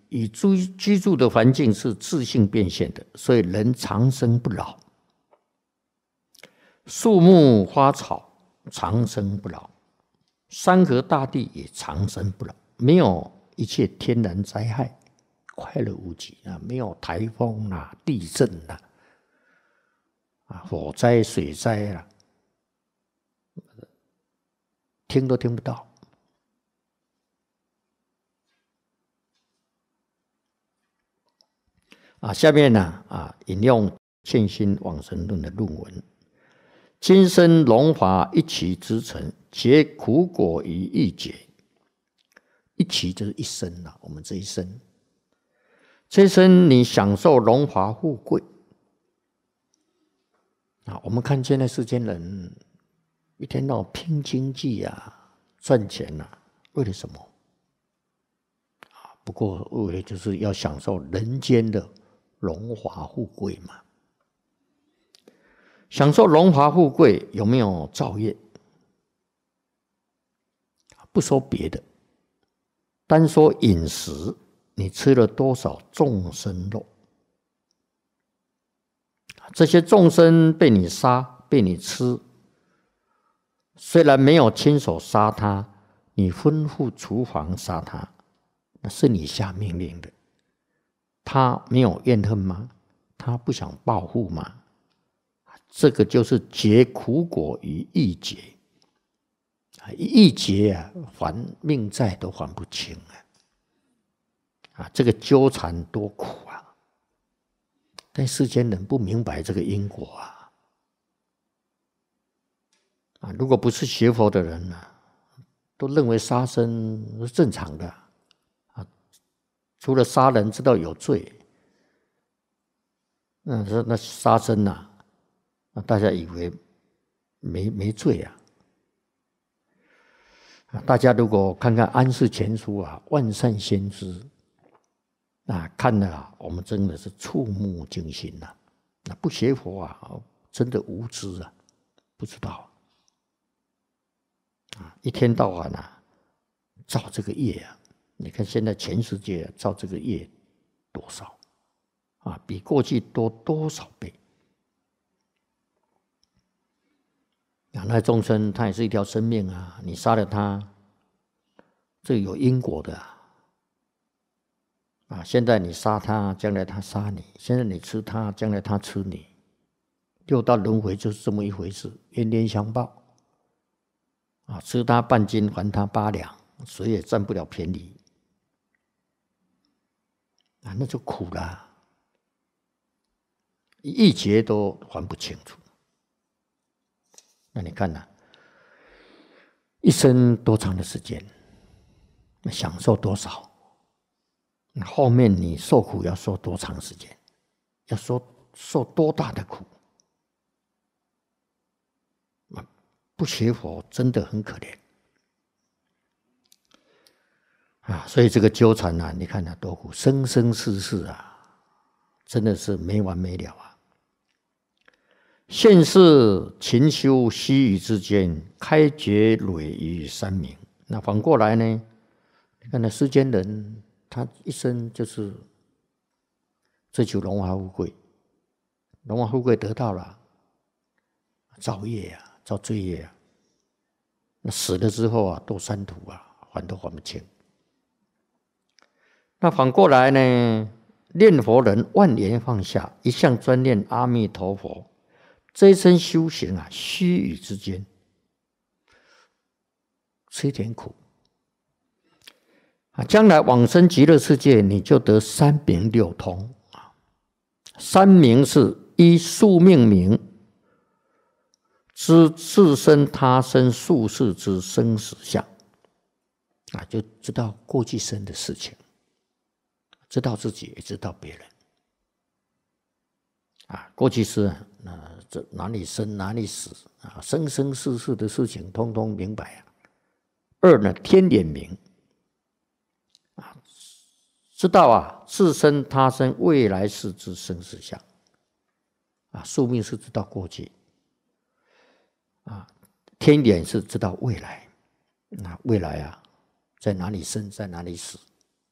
以居住的环境是自性变现的，所以人长生不老。树木花草长生不老，山河大地也长生不老，没有一切天然灾害，快乐无极啊！没有台风啦、地震啦、火灾、水灾啦，听都听不到。下面呢引用欠薪往生论的论文：今生荣华一期之成，结苦果于一劫。一期就是一生了，我们这一生，这一生你享受荣华富贵我们看现在世间人一天到晚拼经济赚钱为了什么不过为了就是要享受人间的荣华富贵嘛。享受荣华富贵有没有造业？不说别的，单说饮食，你吃了多少众生肉？这些众生被你杀，被你吃，虽然没有亲手杀他，你吩咐厨房杀他，那是你下命令的。他没有怨恨吗？他不想报复吗？这个就是结苦果于一劫。一劫还命债都还不清这个纠缠多苦但世间人不明白这个因果如果不是学佛的人都认为杀生是正常的除了杀人知道有罪，那杀生大家以为没罪大家如果看看安世全书万善先知看了我们真的是触目惊心不学佛真的无知不知道一天到晚造这个业你看现在全世界造这个业多少比过去多多少倍那众生他也是一条生命你杀了他，这有因果的现在你杀他，将来他杀你；现在你吃他，将来他吃你。六道轮回就是这么一回事，冤冤相报吃他半斤，还他8两，谁也占不了便宜那就苦了，一劫都还不清楚。那你看一生多长的时间，享受多少？后面你受苦要受多长时间？要受多大的苦？不学佛真的很可怜所以这个纠缠你看多苦，生生世世真的是没完没了现世勤修须臾之间，开觉累于三明。那反过来呢？你看世间人，他一生就是追求荣华富贵，荣华富贵得到了，造业造罪业那死了之后堕三途还都还不清。那反过来呢？念佛人万缘放下，一向专念阿弥陀佛。这一生修行须臾之间，吃一点苦将来往生极乐世界，你就得三明六通三明是依宿命名，知自身他生宿世之生死相就知道过去生的事情，知道自己也知道别人过去是这哪里生哪里死生生世世的事情通通明白二呢，天眼明知道自身他生未来世之生死相宿命是知道过去天眼是知道未来未来在哪里生在哪里死